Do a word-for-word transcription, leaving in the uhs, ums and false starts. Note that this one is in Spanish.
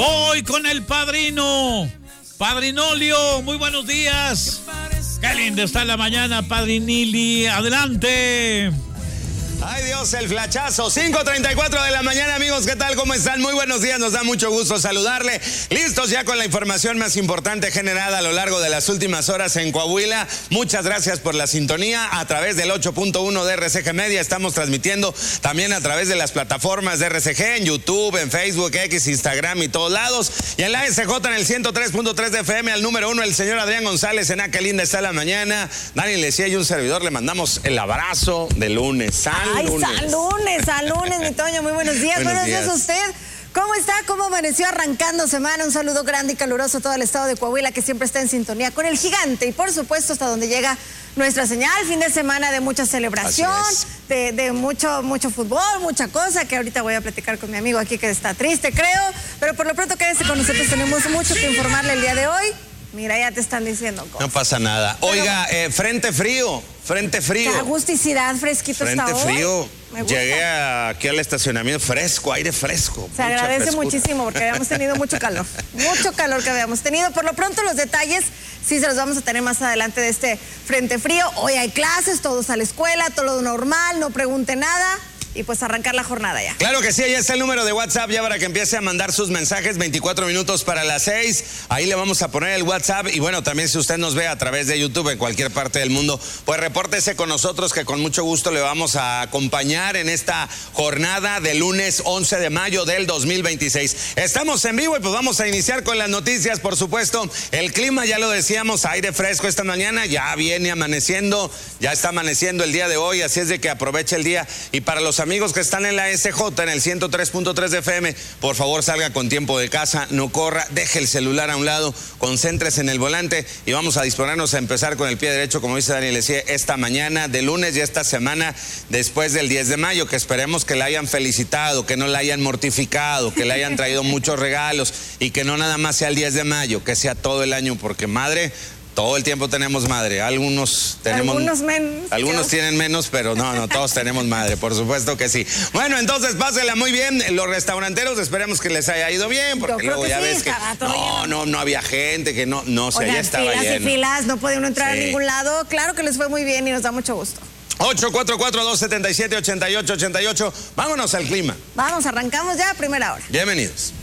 Voy con el padrino, Padrinolio, muy buenos días. Qué lindo está la mañana, Padrinili, adelante. Ay Dios, el flachazo, cinco treinta y cuatro de la mañana, amigos, ¿qué tal? ¿Cómo están? Muy buenos días, nos da mucho gusto saludarle. Listos ya con la información más importante generada a lo largo de las últimas horas en Coahuila. Muchas gracias por la sintonía a través del ocho punto uno de R C G Media. Estamos transmitiendo también a través de las plataformas de R C G, en YouTube, en Facebook, X, Instagram y todos lados. Y en la S J en el ciento tres punto tres de F M, al número uno, el señor Adrián González. En Qué linda está la mañana. Dani Lecía y un servidor le mandamos el abrazo de lunes. Sal Ay, lunes. San lunes, San lunes, mi Toño, muy buenos días. Buenos Buenos días días a usted. ¿Cómo está? ¿Cómo amaneció arrancando semana? Un saludo grande y caluroso a todo el estado de Coahuila, que siempre está en sintonía con el gigante. Y por supuesto hasta donde llega nuestra señal. Fin de semana de mucha celebración, de, de mucho, mucho fútbol, mucha cosa, que ahorita voy a platicar con mi amigo aquí que está triste, creo. Pero por lo pronto quédese con nosotros, tenemos mucho que informarle el día de hoy. Mira, ya te están diciendo cosas. No pasa nada. Oiga, eh, frente frío, frente frío. Qué agusticidad, fresquito Frente está hoy. frío. Me gusta. Llegué a- aquí al estacionamiento fresco, aire fresco. Se mucha agradece frescura. muchísimo porque habíamos tenido mucho calor, mucho calor que habíamos tenido. Por lo pronto los detalles sí se los vamos a tener más adelante de este frente frío. Hoy hay clases, todos a la escuela, todo normal, no pregunte nada y pues arrancar la jornada ya. Claro que sí, ahí está el número de WhatsApp ya para que empiece a mandar sus mensajes, veinticuatro minutos para las seis. Ahí le vamos a poner el WhatsApp y bueno, también si usted nos ve a través de YouTube en cualquier parte del mundo, pues repórtese con nosotros que con mucho gusto le vamos a acompañar en esta jornada de lunes once de mayo del dos mil veintiséis. Estamos en vivo y pues vamos a iniciar con las noticias, por supuesto. El clima, ya lo decíamos, aire fresco esta mañana, ya viene amaneciendo, ya está amaneciendo el día de hoy, así es de que aproveche el día. Y para los amigos que están en la S J, en el ciento tres punto tres de F M, por favor salga con tiempo de casa, no corra, deje el celular a un lado, concéntrese en el volante y vamos a disponernos a empezar con el pie derecho, como dice Daniel Lecía, esta mañana de lunes y esta semana después del diez de mayo, que esperemos que la hayan felicitado, que no la hayan mortificado, que le hayan traído muchos regalos y que no nada más sea el diez de mayo, que sea todo el año, porque madre... Todo el tiempo tenemos madre, algunos tenemos... Algunos menos. Algunos tienen menos, pero no, no, todos tenemos madre, por supuesto que sí. Bueno, entonces pásela muy bien, los restauranteros, esperemos que les haya ido bien, porque Yo creo luego que ya sí, ves que estaba todo no, lleno. no, no había gente, que no, no sé, Oigan, ya estaba filas lleno. y filas, no podía uno entrar Sí. a ningún lado. Claro que les fue muy bien y nos da mucho gusto. ocho cuatro cuatro, dos siete siete, ocho ocho ocho ocho. Vámonos al clima. Vamos, arrancamos ya a primera hora. Bienvenidos.